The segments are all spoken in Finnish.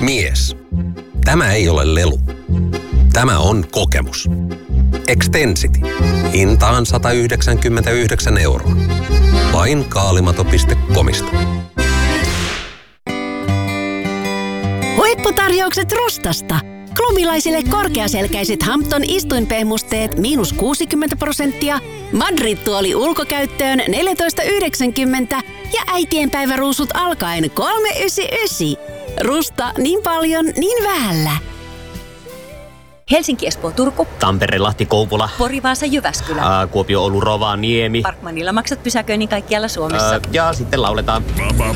Mies. Tämä ei ole lelu. Tämä on kokemus. Extensity. Hintaan 199 €. Vain kaalimato.comista. Huipputarjoukset Rustasta. Klubilaisille korkeaselkäiset Hampton istuinpehmusteet -60%, Madrid-tuoli ulkokäyttöön 14,90 ja äitienpäiväruusut alkaen 399. Rusta niin paljon, niin vähällä. Helsinki, Espoo, Turku. Tampere, Lahti, Kouvola. Pori, Vaasa, Jyväskylä. Kuopio, Oulu, Rovaniemi. Parkmanilla maksat pysäköinnin kaikkialla Suomessa. Ja sitten lauletaan.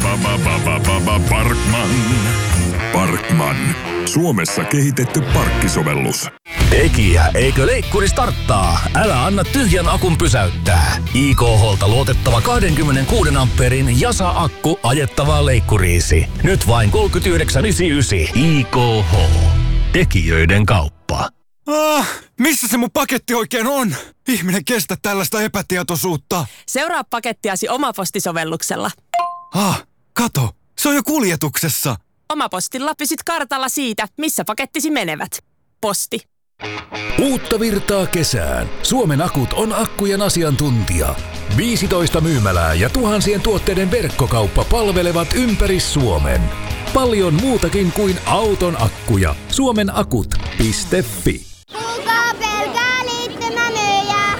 Parkman. Suomessa kehitetty parkkisovellus. Tekijä, eikö leikkuri starttaa? Älä anna tyhjän akun pysäyttää. IKH:lta luotettava 26 amperin Jasa-akku ajettavaa leikkuriisi. Nyt vain 39,99. IKH. Tekijöiden kauppa. Missä se mun paketti oikein on? Ihminen kestä tällaista epätietoisuutta. Seuraa pakettiasi Omaposti-sovelluksella. Kato, se on jo kuljetuksessa. Omapostilla pysyt kartalla siitä, missä pakettisi menevät. Posti. Uutta virtaa kesään. Suomen Akut on akkujen asiantuntija. 15 myymälää ja tuhansien tuotteiden verkkokauppa palvelevat ympäri Suomen. Paljon muutakin kuin auton akkuja. Suomenakut.fi. Kuka pelkää liittymämyyjää?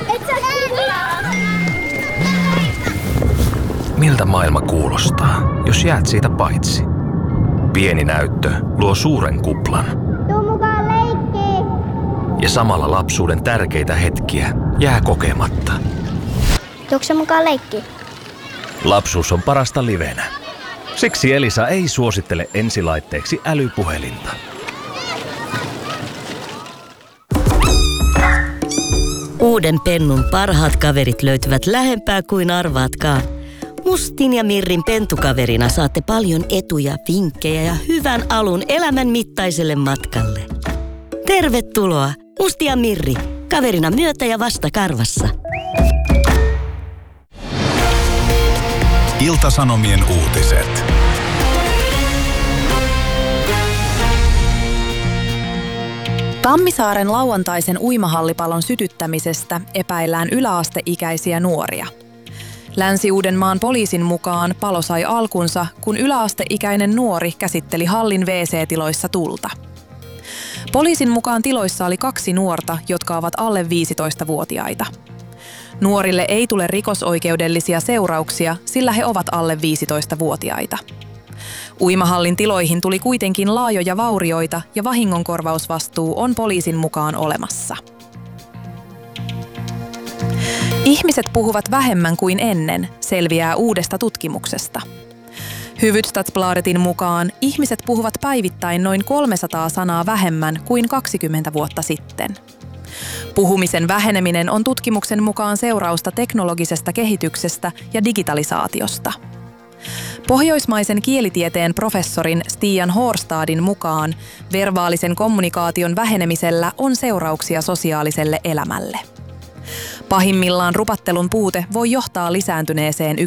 Miltä maailma kuulostaa, jos jäät siitä paitsi? Pieni näyttö luo suuren kuplan. Tuu mukaan leikkiin. Ja samalla lapsuuden tärkeitä hetkiä jää kokematta. Tuukse mukaan leikkiin? Lapsuus on parasta livenä. Siksi Elisa ei suosittele ensilaitteeksi älypuhelinta. Uuden Pennun parhaat kaverit löytyvät lähempää kuin arvaatkaan. Mustin ja Mirrin pentukaverina saatte paljon etuja, vinkkejä ja hyvän alun elämän mittaiselle matkalle. Tervetuloa, Musti ja Mirri, kaverina myötä ja vasta karvassa. Ilta-Sanomien uutiset. Tammisaaren lauantaisen uimahallipalon sytyttämisestä epäillään yläasteikäisiä nuoria. Länsi-Uudenmaan poliisin mukaan palo sai alkunsa, kun yläasteikäinen nuori käsitteli hallin WC-tiloissa tulta. Poliisin mukaan tiloissa oli 2 nuorta, jotka ovat alle 15-vuotiaita. Nuorille ei tule rikosoikeudellisia seurauksia, sillä he ovat alle 15-vuotiaita. Uimahallin tiloihin tuli kuitenkin laajoja vaurioita ja vahingonkorvausvastuu on poliisin mukaan olemassa. Ihmiset puhuvat vähemmän kuin ennen, selviää uudesta tutkimuksesta. Hufvudstadsbladetin mukaan ihmiset puhuvat päivittäin noin 300 sanaa vähemmän kuin 20 vuotta sitten. Puhumisen väheneminen on tutkimuksen mukaan seurausta teknologisesta kehityksestä ja digitalisaatiosta. Pohjoismaisen kielitieteen professorin Stian Hårstadin mukaan verbaalisen kommunikaation vähenemisellä on seurauksia sosiaaliselle elämälle. Pahimmillaan rupattelun puute voi johtaa lisääntyneeseen